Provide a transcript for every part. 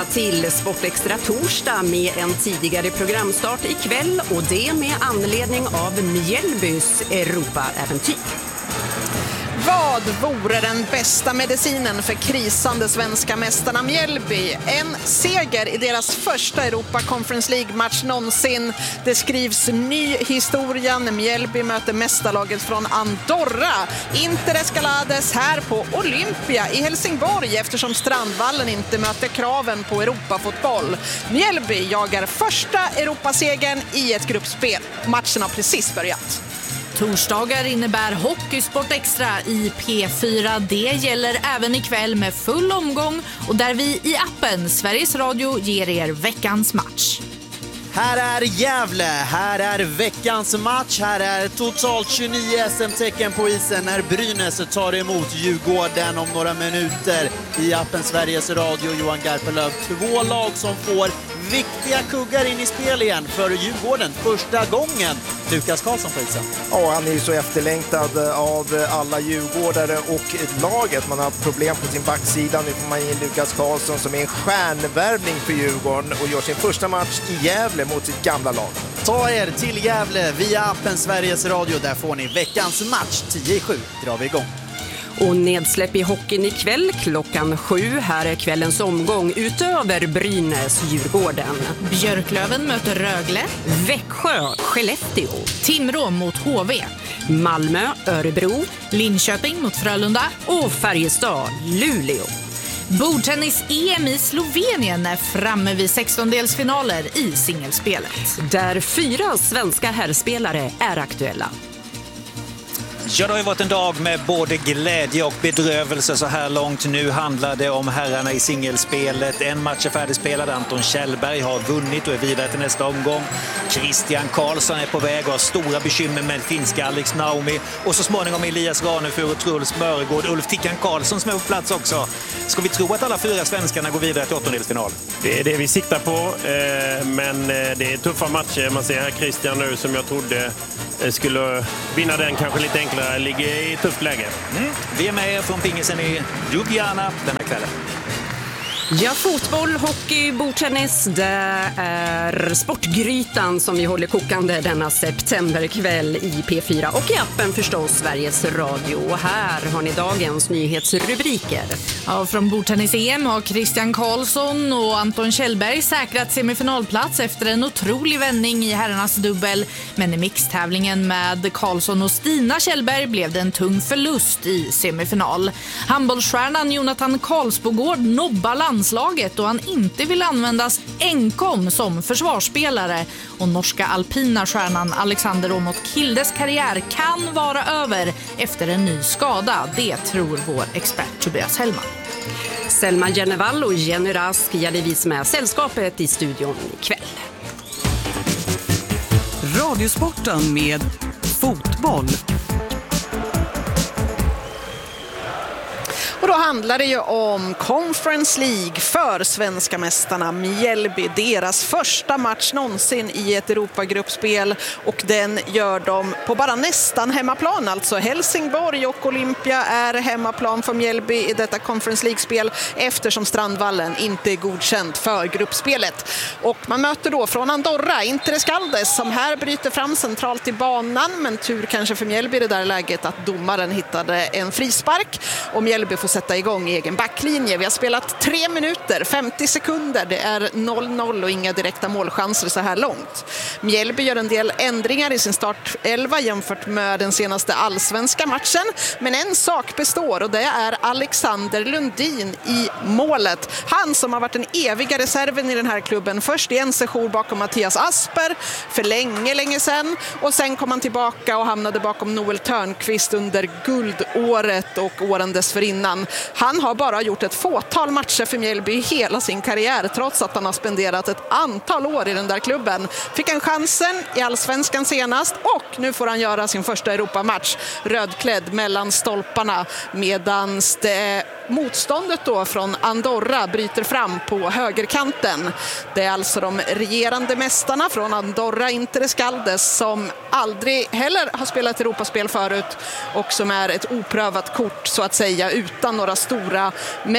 till Sportextra torsdag med en tidigare programstart ikväll och det med anledning av Mjällbys Europa-äventyr. Vad vore den bästa medicinen för krisande svenska mästarna Mjällby? En seger i deras första Europa Conference League-match någonsin. Det skrivs ny historia när Mjällby möter mästarlaget från Andorra. Inter Escalades här på Olympia i Helsingborg eftersom Strandvallen inte möter kraven på Europafotboll. Mjällby jagar första Europasegern i ett gruppspel. Matchen har precis börjat. Torsdagar innebär Hockeysport Extra i P4. Det gäller även ikväll med full omgång och där vi i appen Sveriges Radio ger er veckans match. Här är Gävle, här är veckans match, här är totalt 29 SM-tecken på isen när Brynäs tar emot Djurgården om några minuter i appen Sveriges Radio. Johan Garpenlöv, 2 lag som får viktiga kuggar in i spel igen för Djurgården första gången. Lukas Karlsson på isen. Ja, han är ju så efterlängtad av alla djurgårdare och laget. Man har problem på sin backsida. Nu får man in Lukas Karlsson som är en stjärnvärvning för Djurgården och gör sin första match i Gävle mot sitt gamla lag. Ta er till Gävle via appen Sveriges Radio. Där får ni veckans match 10-7. Drar vi igång. Och nedsläpp i hockeyn ikväll klockan 7. Här är kvällens omgång utöver Brynäs Djurgården. Björklöven möter Rögle. Växjö Skellefteå. Timrå mot HV. Malmö Örebro. Linköping mot Frölunda. Och Färjestad Luleå. Bordtennis-EM i Slovenien är framme vid 16-delsfinaler i singelspelet. Där 4 svenska herrspelare är aktuella. Ja, det har ju varit en dag med både glädje och bedrövelse så här långt. Nu handlar det om herrarna i singelspelet. En match är färdigspelad. Anton Kjellberg har vunnit och är vidare till nästa omgång. Christian Karlsson är på väg och har stora bekymmer med finska Alex Naomi. Och så småningom Elias Ranefur och Truls Mörgård. Ulf Tickan Karlsson som är på plats också. Ska vi tro att alla 4 svenskarna går vidare till 8-delsfinal? Det är det vi siktar på. Men det är tuffa matcher. Man ser här Christian nu som jag trodde skulle vinna den kanske lite enklare, ligger i ett tufft läge. Vi är med från pingisen i Ljubljana den här kvällen. Ja, fotboll, hockey, bordtennis, det är Sportgrytan som vi håller kokande denna septemberkväll i P4 och i appen förstås Sveriges Radio. Och här har ni dagens nyhetsrubriker. Ja, från bordtennis-EM har Christian Karlsson och Anton Kjellberg säkrat semifinalplats efter en otrolig vändning i herrarnas dubbel. Men i mixtävlingen med Karlsson och Stina Kjellberg blev det en tung förlust i semifinal. Handbollsstjärnan Jonathan Karlsbogård nobbar landslaget och han inte vill användas enkom som försvarsspelare. Och norska alpina stjärnan Alexander Åmot Kildes karriär kan vara över efter en ny skada. Det tror vår expert Tobias Hellman. Selma Jennevall och Jenny Rask gäller med sällskapet i studion ikväll. Radiosporten med fotboll. Och då handlar det ju om Conference League för svenska mästarna Mjällby. Deras första match någonsin i ett Europagruppspel och den gör de på bara nästan hemmaplan. Alltså Helsingborg och Olympia är hemmaplan för Mjällby i detta Conference League-spel eftersom Strandvallen inte är godkänt för gruppspelet. Och man möter då från Andorra Inter Escalades som här bryter fram centralt i banan, men tur kanske för Mjällby i det där läget att domaren hittade en frispark och Mjällby får sätta igång egen backlinje. Vi har spelat 3 minuter, 50 sekunder. Det är 0-0 och inga direkta målchanser så här långt. Mjällby gör en del ändringar i sin startelva jämfört med den senaste allsvenska matchen. Men en sak består och det är Alexander Lundin i målet. Han som har varit den eviga reserven i den här klubben. Först i en session bakom Mattias Asper för länge sedan. Och sen kom han tillbaka och hamnade bakom Noel Törnqvist under guldåret och åren dessförinnan. Han har bara gjort ett fåtal matcher för Mjällby i hela sin karriär trots att han har spenderat ett antal år i den där klubben. Fick en chansen i allsvenskan senast och nu får han göra sin första Europamatch rödklädd mellan stolparna medan motståndet då från Andorra bryter fram på högerkanten. Det är alltså de regerande mästarna från Andorra Inter Escalades som aldrig heller har spelat Europaspel förut och som är ett oprövat kort så att säga utan några stora meriter.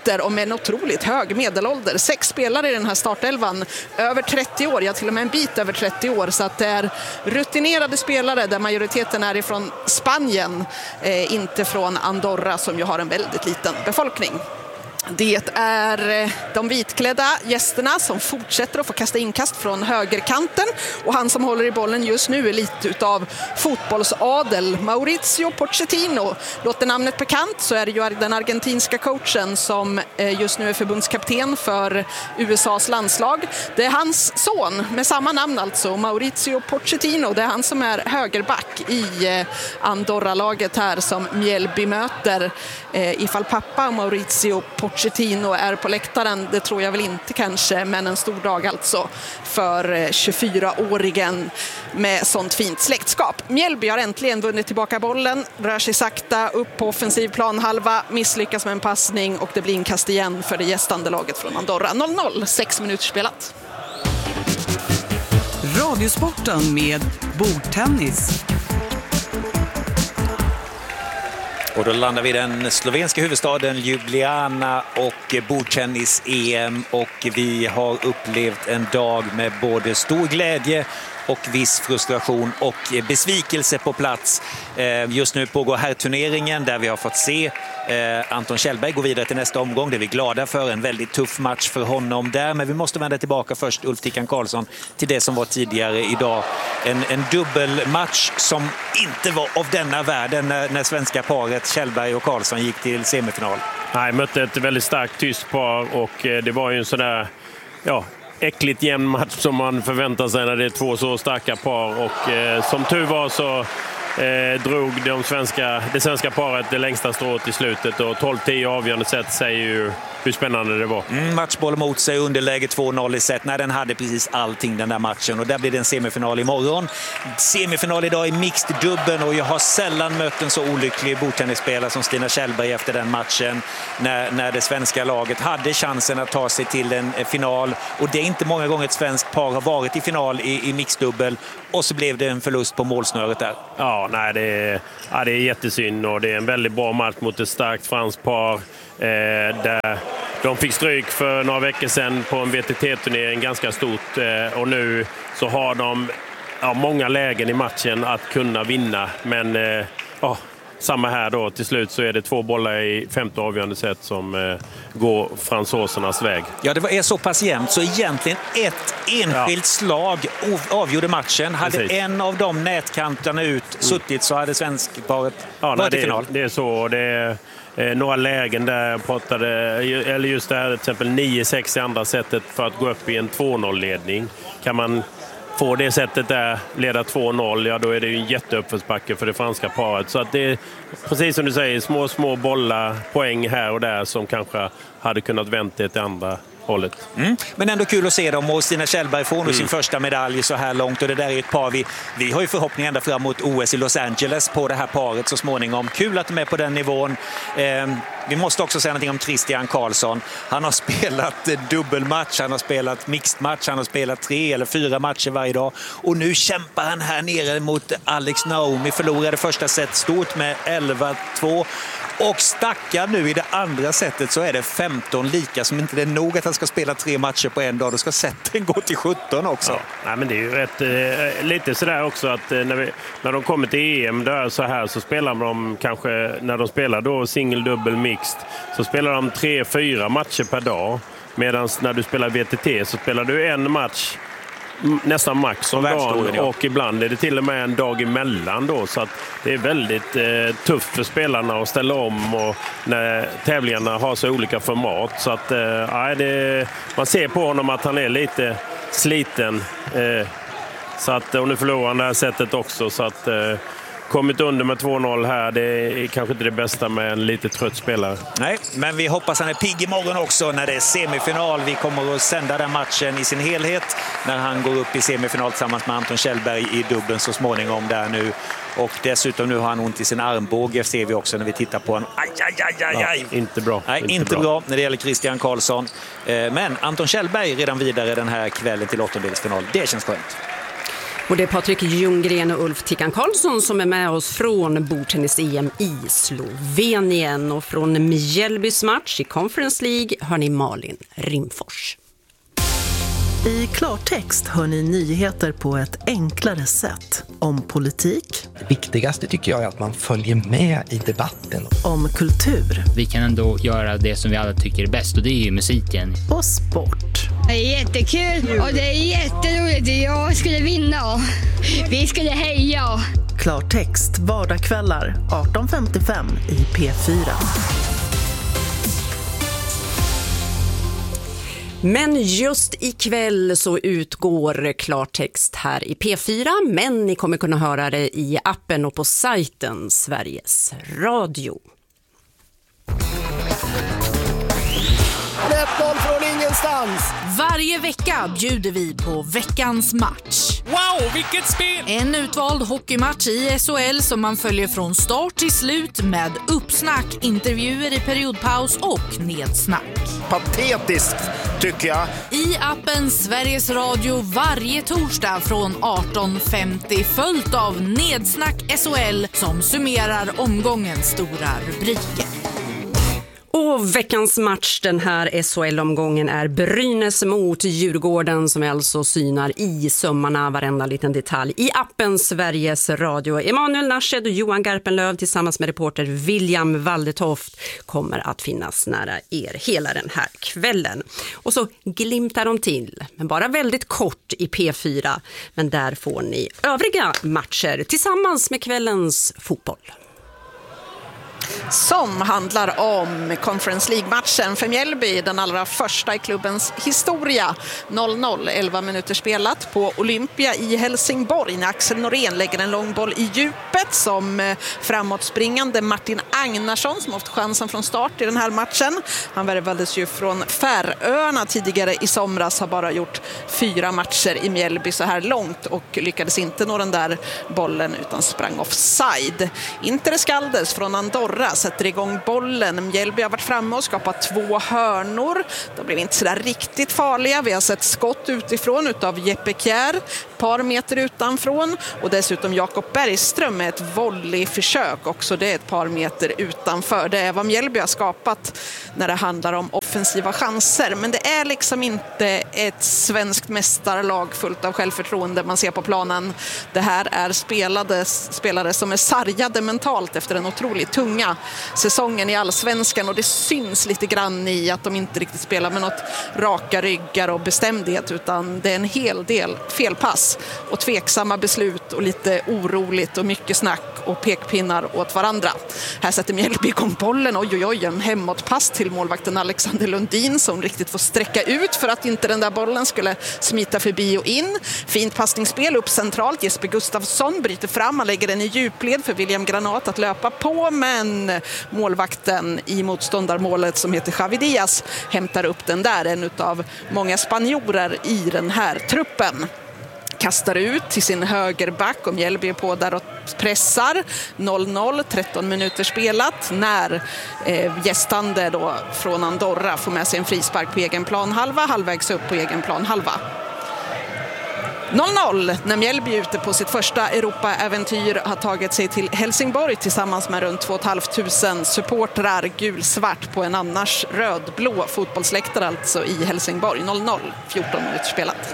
favoriter och med en otroligt hög medelålder. 6 spelare i den här startelvan, över 30 år, ja till och med en bit över 30 år. Så att det är rutinerade spelare där majoriteten är ifrån Spanien, inte från Andorra som ju har en väldigt liten befolkning. Det är de vitklädda gästerna som fortsätter att få kasta inkast från högerkanten, och han som håller i bollen just nu är lite utav fotbollsadel, Mauricio Pochettino. Låter namnet bekant så är det ju den argentinska coachen som just nu är förbundskapten för USAs landslag. Det är hans son med samma namn, alltså Mauricio Pochettino. Det är han som är högerback i Andorra-laget här som Mjällby möter. Ifall pappa Mauricio Pochettino är på läktaren, det tror jag väl inte kanske, men en stor dag alltså för 24-åringen med sånt fint släktskap. Mjällby har äntligen vunnit tillbaka bollen, rör sig sakta upp på offensiv planhalva, misslyckas med en passning och det blir inkast igen för det gästande laget från Andorra. 0-0, 6 minuter spelat. Radiosporten med bordtennis. Och då landar vi i den slovenska huvudstaden Ljubljana och bordtennis-EM, och vi har upplevt en dag med både stor glädje och viss frustration och besvikelse på plats. Just nu pågår herrturneringen där vi har fått se Anton Kjellberg gå vidare till nästa omgång. Det är vi glada för, en väldigt tuff match för honom där. Men vi måste vända tillbaka först, Ulf Tickan Karlsson, till det som var tidigare idag. En dubbelmatch som inte var av denna världen när svenska paret Kjellberg och Karlsson gick till semifinal. Nej, mötte ett väldigt starkt tyst par, och det var ju en sån där äckligt jämn match som man förväntar sig när det är två så starka par, och som tur var så drog det svenska paret det längsta strået i slutet, och 12-10 avgörande set säger ju hur spännande det var. Matchboll mot sig, underläge 2-0 i set. Nej, den hade precis allting den där matchen, och där blir det en semifinal imorgon. Semifinal idag i mixed dubben, och jag har sällan mött en så olycklig bordtennisspelare som Stina Kjellberg efter den matchen när det svenska laget hade chansen att ta sig till en final, och det är inte många gånger ett svenskt par har varit i final i mixed dubbel, och så blev det en förlust på målsnöret där. Ja, nej, det är jättesynd, och det är en väldigt bra match mot ett starkt franskt par där de fick stryk för några veckor sedan på en VTT-turnering ganska stort, och nu så har de många lägen i matchen att kunna vinna, men samma här då, till slut så är det 2 bollar i 5:e avgörande set som går fransosernas väg. Ja, det är så pass jämnt så egentligen ett enskilt slag avgjorde matchen. Hade en av de nätkanterna suttit så hade svenskparet varit i final. Det är så, det är några lägen där jag pratade, eller just det här till exempel 9-6 i andra sättet för att gå upp i en 2-0-ledning. Kan man få det sättet där, leda 2-0, ja då är det ju en jätteuppförsbacke för det franska paret. Så att det är, precis som du säger, små bollar, poäng här och där som kanske hade kunnat vänta till andra hållet. Men ändå kul att se dem, och Stina Kjellberg får nu sin första medalj så här långt, och det där är ett par vi har ju förhoppningar ända fram mot OS i Los Angeles på det här paret så småningom. Kul att de är på den nivån. Vi måste också säga någonting om Christian Karlsson. Han har spelat dubbelmatch, han har spelat mixed match, han har spelat 3 eller 4 matcher varje dag, och nu kämpar han här nere mot Alex Naomi. Förlorade första set stort med 11-2. Och stackar nu i det andra setet så är det 15 lika, som inte det är nog att han ska spela 3 matcher på en dag. Då ska setten gå till 17 också. Ja, nej, men det är ju rätt, lite sådär också att när de kommer till EM där så här så spelar de kanske, när de spelar då single, dubbel, mixed, så spelar de 3-4 matcher per dag. Medan när du spelar VTT så spelar du en match nästan max om dagen, och ibland är det till och med en dag emellan då, så att det är väldigt tufft för spelarna att ställa om, och när tävlingarna har så olika format, så att man ser på honom att han är lite sliten, så att, och nu förlorar han det här sättet också, så att kommit under med 2-0 här, det är kanske inte det bästa med en lite trött spelare. Nej, men vi hoppas han är pigg imorgon också när det är semifinal. Vi kommer att sända den matchen i sin helhet när han går upp i semifinal tillsammans med Anton Kjellberg i dubbeln så småningom där nu. Och dessutom nu har han ont i sin armbåge, ser vi också när vi tittar på honom. Aj. Inte bra. Nej, inte bra när det gäller Christian Karlsson. Men Anton Kjellberg redan vidare den här kvällen till åttondelsfinal. Det känns skönt. Och det är Patrik Ljunggren och Ulf Tickan Karlsson som är med oss från bordtennis-EM i Slovenien. Och från Mjällbys match i Conference League hör ni Malin Rimfors. I klartext hör ni nyheter på ett enklare sätt. Om politik. Det viktigaste tycker jag är att man följer med i debatten. Om kultur. Vi kan ändå göra det som vi alla tycker är bäst, och det är ju musiken. Och sport. Det är jättekul och det är jätteroligt. Jag skulle vinna. Vi skulle heja. Klartext vardagskvällar 18:55 i P4. Men just ikväll så utgår klartext här i P4, men ni kommer kunna höra det i appen och på sajten Sveriges Radio. 1-0 från ingenstans. Varje vecka bjuder vi på veckans match. Wow, vilket spel! En utvald hockeymatch i SHL som man följer från start till slut med uppsnack, intervjuer i periodpaus och nedsnack. Patetiskt tycker jag. I appen Sveriges Radio varje torsdag från 18:50 följt av nedsnack SHL som summerar omgångens stora rubriker. Och veckans match den här SHL-omgången är Brynäs mot Djurgården som alltså synar i sömmarna varenda liten detalj. I appen Sveriges Radio. Emanuel Narshed och Johan Garpenlöv tillsammans med reporter William Waldetoft kommer att finnas nära er hela den här kvällen. Och så glimtar de till, men bara väldigt kort i P4. Men där får ni övriga matcher tillsammans med kvällens fotboll. Som handlar om Conference League-matchen för Mjällby, den allra första i klubbens historia. 0-0, 11 minuter spelat på Olympia i Helsingborg när Axel Norén lägger en lång boll i djupet som framåtspringande Martin Agnarsson som haft chansen från start i den här matchen. Han värvades ju från Färöarna tidigare i somras, har bara gjort 4 matcher i Mjällby så här långt och lyckades inte nå den där bollen utan sprang offside. Inter Skaldes från Andorra sätter igång bollen. Mjällby har varit framme och skapat 2 hörnor. De blev inte så där riktigt farliga. Vi har sett skott utifrån utav Jeppe Kjær, ett par meter utanför, och dessutom Jakob Bergström med ett volleyförsök också. Det är ett par meter utanför. Det är vad Mjällby har skapat när det handlar om offensiva chanser. Men det är liksom inte ett svenskt mästarlag fullt av självförtroende man ser på planen. Det här är spelare som är sargade mentalt efter en otroligt tunga säsongen i Allsvenskan, och det syns lite grann i att de inte riktigt spelar med något raka ryggar och bestämdhet, utan det är en hel del felpass och tveksamma beslut och lite oroligt och mycket snack och pekpinnar åt varandra. Här sätter Mjällby igång bollen, oj, en hemåtpass till målvakten Alexander Lundin som riktigt får sträcka ut för att inte den där bollen skulle smita förbi och in. Fint passningsspel upp centralt, Jesper Gustafsson bryter fram, han lägger den i djupled för William Granat att löpa på, men målvakten i motståndarmålet som heter Xavi Diaz hämtar upp den där, en av många spanjorer i den här truppen. Kastar ut till sin högerback och Mjällby är på där och pressar. 0-0, 13 minuter spelat när gästande då från Andorra får med sig en frispark på egen plan halva, halvvägs upp på egen plan halva. 0-0 när Mjällby ute på sitt första Europa-äventyr har tagit sig till Helsingborg tillsammans med runt 2 500 supportrar gulsvart på en annars rödblå fotbollsläktare alltså i Helsingborg. 0-0, 14 minuter spelat.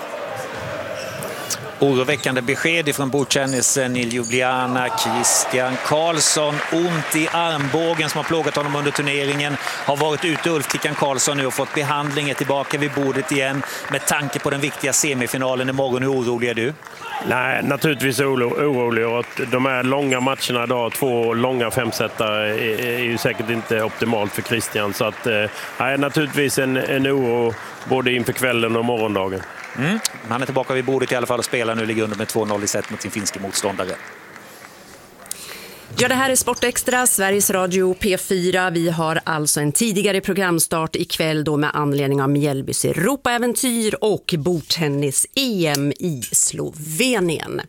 Oroväckande besked från bordtennisen i Ljubljana. Christian Karlsson, ont i armbågen som har plågat honom under turneringen. Har varit ute, Ulf Tickan Karlsson, nu och fått behandling, är tillbaka vid bordet igen. Med tanke på den viktiga semifinalen imorgon, hur orolig är du? Nej, naturligtvis orolig. Och de här långa matcherna idag, 2 långa 5-setare är ju säkert inte optimalt för Christian. Så att, naturligtvis en oro både inför kvällen och morgondagen. Han är tillbaka vid bordet i alla fall och spelar nu, ligger under med 2-0 i set mot sin finska motståndare. Ja, det här är Sportextra, Sveriges Radio P4. Vi har alltså en tidigare programstart ikväll då med anledning av Mjällbys Europa-äventyr och bordtennis-EM i Slovenien.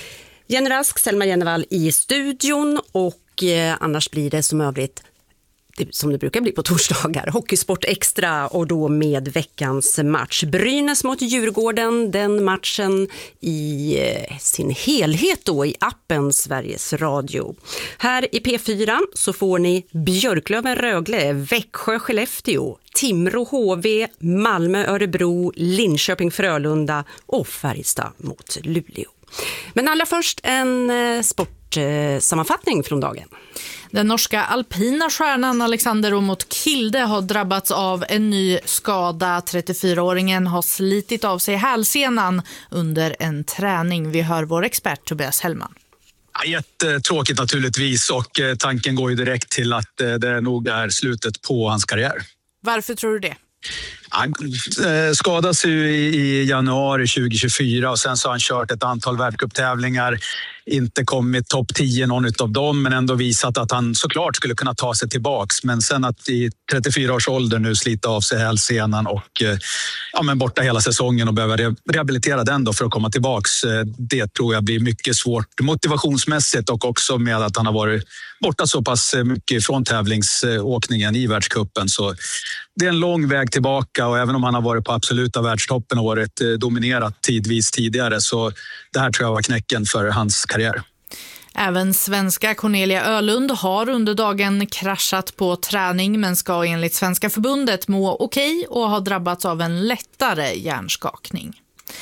Jenny Rask, Selma Jennevall i studion och annars blir det som övrigt som det brukar bli på torsdagar. Hockeysport Extra och då med veckans match. Brynäs mot Djurgården, den matchen i sin helhet då i appen Sveriges Radio. Här i P4 så får ni Björklöven-Rögle, Växjö-Skellefteå, Timrå HV, Malmö-Örebro, Linköping-Frölunda och Färjestad mot Luleå. Men allra först en sportsammanfattning från dagen. Den norska alpina stjärnan Alexander Åmot Kilde har drabbats av en ny skada. 34-åringen har slitit av sig hälsenan under en träning. Vi hör vår expert Tobias Hellman. Ja, jättetråkigt naturligtvis, och tanken går ju direkt till att det nog är slutet på hans karriär. Varför tror du det? Han skadades ju i januari 2024 och sen så har han kört ett antal världscuptävlingar, inte kommit topp 10 någon av dem, men ändå visat att han såklart skulle kunna ta sig tillbaks. Men sen att i 34 års ålder nu slita av sig hälsenan och borta hela säsongen och behöva rehabilitera den då för att komma tillbaks, det tror jag blir mycket svårt motivationsmässigt, och också med att han har varit borta så pass mycket från tävlingsåkningen i världscupen. Så det är en lång väg tillbaka, och även om han har varit på absoluta världstoppen och varit dominerat tidvis tidigare, så det här tror jag var knäcken för hans karriär. Även svenska Cornelia Ölund har under dagen kraschat på träning, men ska enligt Svenska förbundet må okej och har drabbats av en lättare hjärnskakning.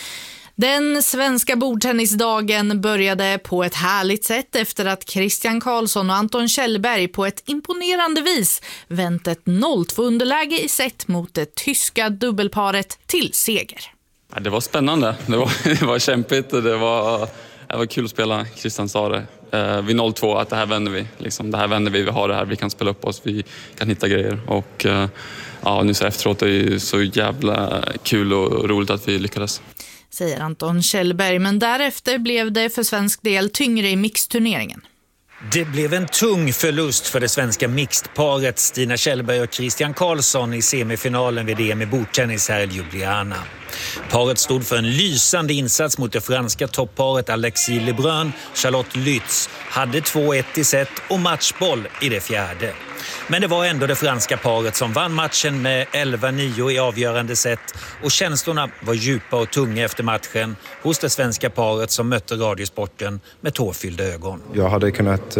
Den svenska bordtennisdagen började på ett härligt sätt efter att Christian Karlsson och Anton Kjellberg på ett imponerande vis vänt ett 0-2-underläge i set mot det tyska dubbelparet till seger. Ja, det var spännande, det var kämpigt, det var kul att spela. Christian sa det vid 0-2 att det här vänder vi. Det här vänder vi har det här, vi kan spela upp oss, vi kan hitta grejer. Och nu så efteråt är det så jävla kul och roligt att vi lyckades. Säger Anton Kjellberg, men därefter blev det för svensk del tyngre i mixturneringen. Det blev en tung förlust för det svenska mixedparet Stina Kjellberg och Christian Karlsson i semifinalen vid EM i bordtennis här i Ljubljana. Paret stod för en lysande insats mot det franska toppparet Alexis Lebrun. Charlotte Lütz hade 2-1 i set och matchboll i det fjärde. Men det var ändå det franska paret som vann matchen med 11-9 i avgörande set, och känslorna var djupa och tunga efter matchen hos det svenska paret som mötte Radiosporten med tårfyllda ögon. Jag hade kunnat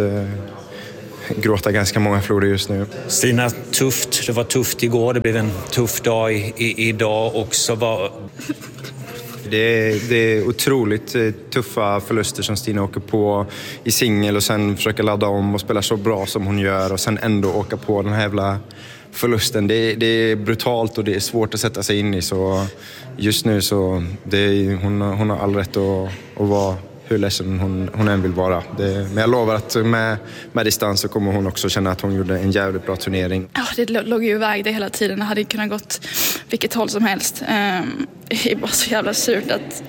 gråta ganska många floder just nu. Stina, tufft. Det var tufft igår. Det blev en tuff dag idag också. Det är otroligt tuffa förluster som Stina åker på i singel och sen försöker ladda om och spela så bra som hon gör och sen ändå åka på den här jävla förlusten. Det är brutalt och det är svårt att sätta sig in i, så just nu så hon har all rätt att vara hur ledsen hon än vill vara. Men jag lovar att med distans så kommer hon också känna att hon gjorde en jävligt bra turnering. Ja, det låg ju iväg det hela tiden. Det hade kunnat gått vilket håll som helst. Det är bara så jävla surt att...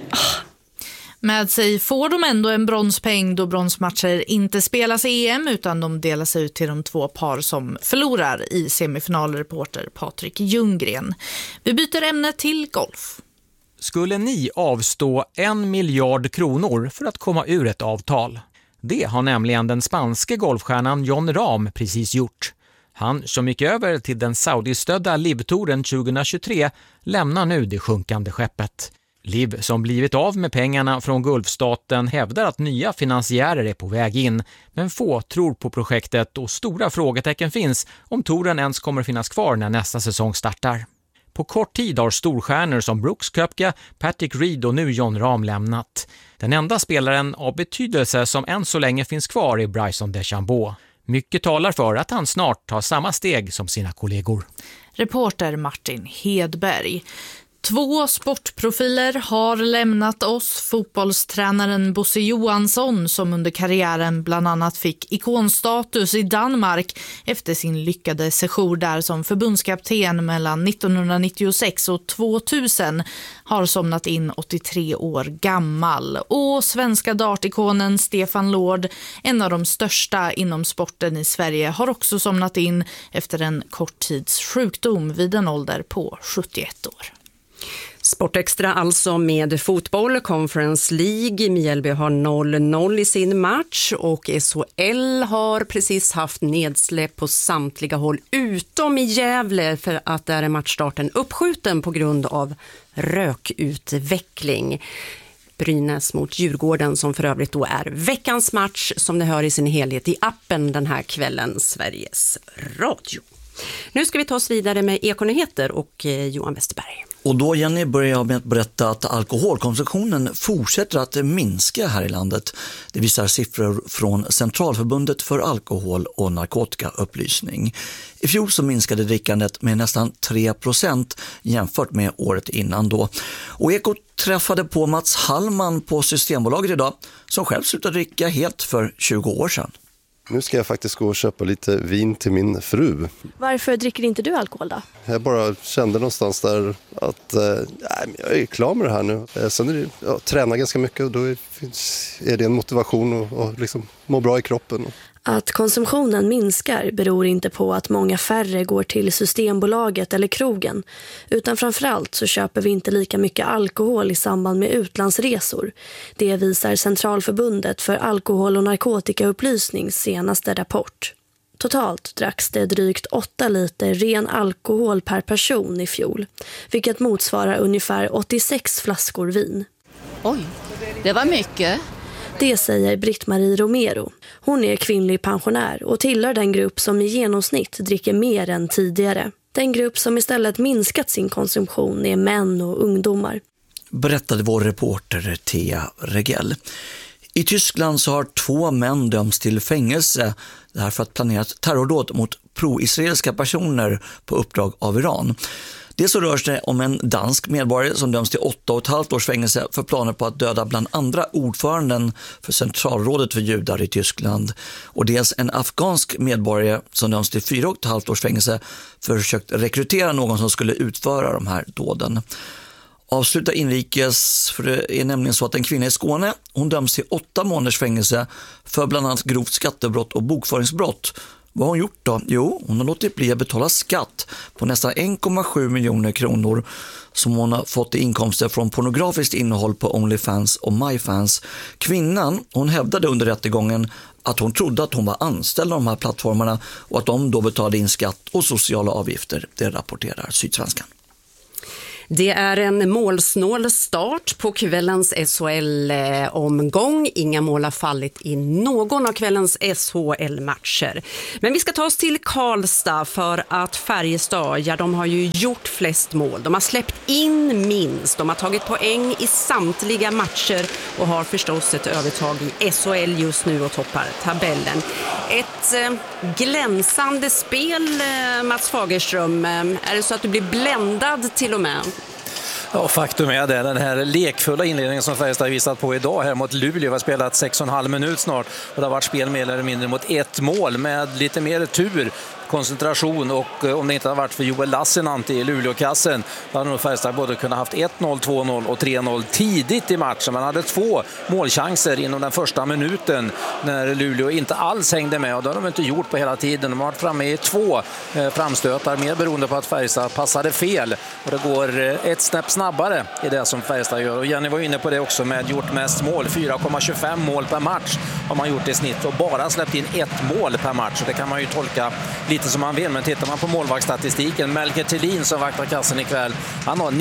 Med sig får de ändå en bronspeng då bronsmatcher inte spelas i EM, utan de delas ut till de två par som förlorar i semifinalreporter Patrik Ljunggren. Vi byter ämne till golf. Skulle ni avstå 1 miljard kronor för att komma ur ett avtal? Det har nämligen den spanske golfstjärnan Jon Rahm precis gjort. Han som gick över till den Saudi-stödda LIV-touren 2023 lämnar nu det sjunkande skeppet. LIV, som blivit av med pengarna från Gulfstaten, hävdar att nya finansiärer är på väg in, men få tror på projektet och stora frågetecken finns om touren ens kommer finnas kvar när nästa säsong startar. På kort tid har storstjärnor som Brooks Koepka, Patrick Reed och nu Jon Rahm lämnat. Den enda spelaren av betydelse som än så länge finns kvar är Bryson DeChambeau. Mycket talar för att han snart tar samma steg som sina kollegor. Reporter Martin Hedberg. 2 sportprofiler har lämnat oss. Fotbollstränaren Bosse Johansson, som under karriären bland annat fick ikonstatus i Danmark efter sin lyckade sejour där som förbundskapten mellan 1996 och 2000, har somnat in 83 år gammal. Och svenska dartikonen Stefan Lord, en av de största inom sporten i Sverige, har också somnat in efter en kort tids sjukdom vid en ålder på 71 år. Sportextra alltså med fotboll, Conference League. Mjällby har 0-0 i sin match och SHL har precis haft nedsläpp på samtliga håll utom i Gävle för att där är matchstarten uppskjuten på grund av rökutveckling. Brynäs mot Djurgården som för övrigt då är veckans match som ni hör i sin helhet i appen den här kvällen, Sveriges Radio. Nu ska vi ta oss vidare med Ekonyheter och Johan Westerberg. Och då, Jenny, börjar jag med att berätta att alkoholkonsumtionen fortsätter att minska här i landet. Det visar siffror från Centralförbundet för alkohol- och narkotikaupplysning. I fjol så minskade drickandet med nästan 3% jämfört med året innan då. Och Eko träffade på Mats Hallman på Systembolaget idag som själv slutade dricka helt för 20 år sedan. Nu ska jag faktiskt gå och köpa lite vin till min fru. Varför dricker inte du alkohol då? Jag bara kände någonstans där att jag är klar med det här nu. Sen är det, jag tränar ganska mycket och då är det en motivation att liksom må bra i kroppen. Att konsumtionen minskar beror inte på att många färre går till Systembolaget eller krogen, utan framförallt så köper vi inte lika mycket alkohol i samband med utlandsresor. Det visar Centralförbundet för alkohol- och narkotikaupplysnings senaste rapport. Totalt dracks det drygt 8 liter ren alkohol per person i fjol, vilket motsvarar ungefär 86 flaskor vin. Oj, det var mycket. Det säger Britt-Marie Romero. Hon är kvinnlig pensionär och tillhör den grupp som i genomsnitt dricker mer än tidigare. Den grupp som istället minskat sin konsumtion är män och ungdomar. Berättade vår reporter Thea Regell. I Tyskland så har 2 män dömts till fängelse därför att planerat terrordåd mot pro-israeliska personer på uppdrag av Iran. Det så rör sig om en dansk medborgare som döms till 8,5 års fängelse för planer på att döda bland andra ordföranden för Centralrådet för judar i Tyskland. Och dels en afghansk medborgare som döms till 4,5 års fängelse för försökt rekrytera någon som skulle utföra de här dåden. Avsluta inrikes, för det är nämligen så att en kvinna i Skåne, hon döms till 8 månaders fängelse för bland annat grovt skattebrott och bokföringsbrott. Vad har hon gjort då? Jo, hon har låtit bli att betala skatt på nästan 1,7 miljoner kronor som hon har fått i inkomster från pornografiskt innehåll på OnlyFans och MyFans. Kvinnan, hon hävdade under rättegången att hon trodde att hon var anställd av de här plattformarna och att de då betalade in skatt och sociala avgifter. Det rapporterar Sydsvenskan. Det är en målsnål start på kvällens SHL-omgång. Inga mål har fallit i någon av kvällens SHL-matcher. Men vi ska ta oss till Karlstad för att Färjestad, ja, de har ju gjort flest mål. De har släppt in minst. De har tagit poäng i samtliga matcher och har förstås ett övertag i SHL just nu och toppar tabellen. Ett glänsande spel, Mats Fagerström. Är det så att du blir bländad till och med? Ja, faktum är det. Den här lekfulla inledningen som Färjestad har visat på idag här mot Luleå har spelat 6,5 minut snart. Och det har varit spel mer eller mindre mot 1 mål med lite mer tur, koncentration och om det inte har varit för Joel Lassinantti i Luleå-kassen då hade nog Färjestad både kunnat haft 1-0, 2-0 och 3-0 tidigt i matchen. Man hade 2 målchanser inom den första minuten när Luleå inte alls hängde med och det har de inte gjort på hela tiden. De har varit framme i 2 framstötar mer beroende på att Färjestad passade fel och det går ett snäpp snabbare i det som Färjestad gör. Och Jenny var inne på det också med gjort mest mål. 4,25 mål per match har man gjort i snitt och bara släppt in 1 mål per match. Så det kan man ju tolka lite som man vill, men tittar man på målvaktsstatistiken, Melker Thelin som vaktar kassen ikväll, han har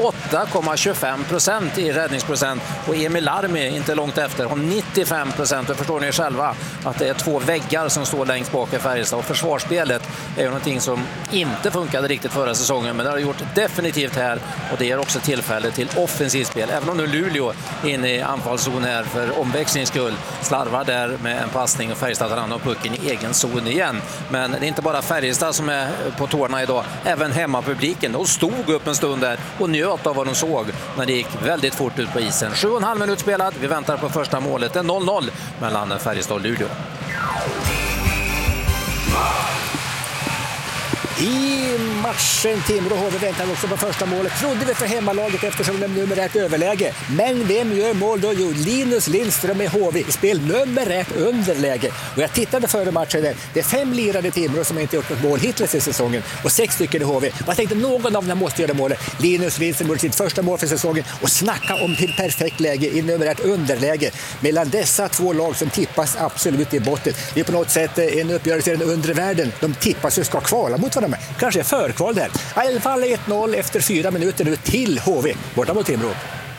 98,25% i räddningsprocent och Emil Larmi inte långt efter har 95%. Och förstår ni själva att det är 2 väggar som står längst bak i Färjestad och försvarsspelet är ju någonting som inte funkade riktigt förra säsongen, men det har gjort definitivt här och det ger också tillfälle till offensivt spel. Även om nu Luleå är inne i anfallszon här för omväxlings skull, slarvar där med en passning och Färjestad tar hand om pucken i egen zon igen. Men det är inte bara Färjestad som är på tårna idag, även hemmapubliken. De stod upp en stund där och njöt av vad de såg när det gick väldigt fort ut på isen. 7,5 minut spelad, vi väntar på första målet. Det är 0-0 mellan Färjestad och Luleå. I matchen Timrå HV väntar också på första målet. Trodde vi för hemmalaget eftersom de nummer 1 överläge. Men vem gör mål då? Jo, Linus Lindström med HV i spel nummer 1 underläge. Och jag tittade före matchen där. Det är 5 lirade Timrå som inte gjort något mål hittills i säsongen och 6 stycken i HV. Jag tänkte någon av dem måste göra målet. Linus Lindström gjorde sitt första mål för säsongen och snacka om till perfekt läge i nummer 1 underläge mellan dessa två lag som tippas absolut i botten. Det är på något sätt en uppgörelse i den undre världen. De tippas ju ska kvala mot varandra. Kanske är förkval där. I alla fall 1-0 efter 4 minuter nu till HV. Borta mot Timrå.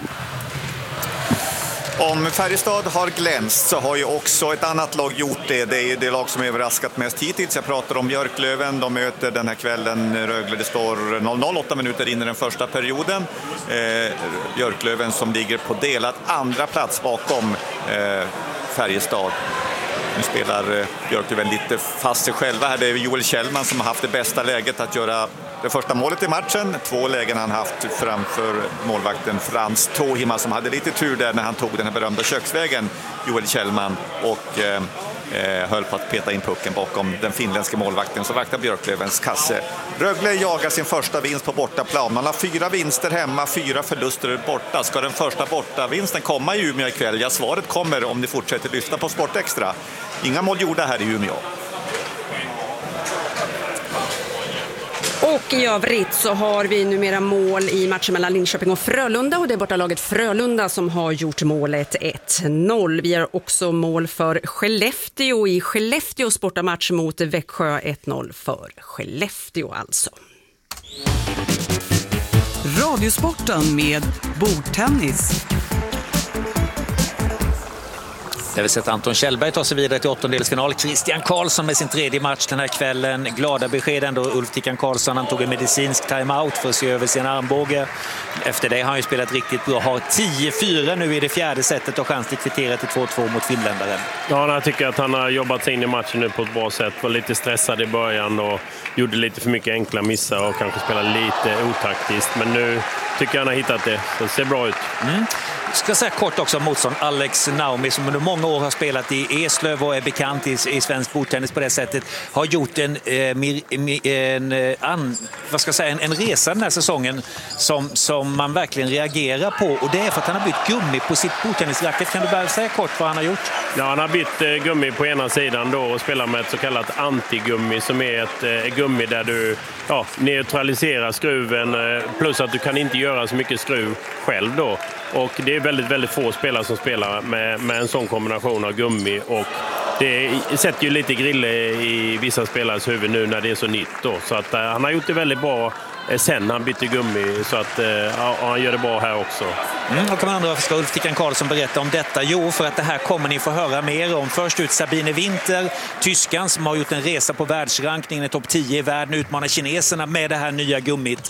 Om Färjestad har glänst så har ju också ett annat lag gjort det. Det är ju det lag som är överraskat mest hittills. Jag pratar om Björklöven. De möter den här kvällen Rögle. Det står 0-0, 8 minuter in i den första perioden. Björklöven som ligger på delat andra plats bakom Färjestad. Nu spelar Björklöven lite fast sig själva här. Det är Joel Kjellman som har haft det bästa läget att göra det första målet i matchen. 2 lägen han haft framför målvakten Frans Tohima som hade lite tur där när han tog den här berömda köksvägen, Joel Kjellman, och höll på att peta in pucken bakom den finländska målvakten. Så vaktar Björklövens kasse. Rögle jagar sin första vinst på bortaplan. Man har 4 vinster hemma, 4 förluster borta. Ska den första bortavinsten komma i Umeå ikväll? Ja, svaret kommer om ni fortsätter lyssna på Sportextra. Inga mål gjorda här i Umeå. Och i övrigt så har vi numera mål i matchen mellan Linköping och Frölunda, och det är bortalaget Frölunda som har gjort målet 1-0. Vi har också mål för Skellefteå i Skellefteås bortamatch mot Växjö, 1-0 för Skellefteå alltså. Radiosporten med bordtennis. Där vi sett Anton Kjellberg ta sig vidare till åttondelsfinal. Christian Karlsson med sin 3:e match den här kvällen. Glada besked ändå. Ulf Tickan Karlsson, han tog en medicinsk timeout för att se över sin armbåge. Efter det har han ju spelat riktigt bra. Har 10-4 nu i det 4:e setet och chans till kvittera till 2-2 mot finländaren. Ja, jag tycker att han har jobbat sig in i matchen nu på ett bra sätt. Var lite stressad i början och gjorde lite för mycket enkla missar och kanske spelade lite otaktiskt. Men nu tycker jag han har hittat det. Så det ser bra ut. Jag ska säga kort också om motstånd. Alex Naumi som under många år har spelat i Eslöv och är bekant i svensk bordtennis på det sättet, har gjort en resa den här säsongen som man verkligen reagerar på, och det är för att han har bytt gummi på sitt bordtennisracket. Kan du bara säga kort vad han har gjort? Ja, han har bytt gummi på ena sidan då och spelar med ett så kallat antigummi som är ett gummi där du neutraliserar skruven, plus att du kan inte göra så mycket skruv själv då. Och det är väldigt, väldigt få spelare som spelar med en sån kombination av gummi, och det sätter ju lite grille i vissa spelares huvud nu när det är så nytt då. Så att han har gjort det väldigt bra sen han bytte gummi, så att han gör det bra här också. Och kan man undra, varför ska Ulf Tickan Karlsson berätta om detta? Jo, för att det här kommer ni få höra mer om. Först ut Sabine Winter, tyskan som har gjort en resa på världsrankningen, topp 10 i världen, utmanar kineserna med det här nya gummit.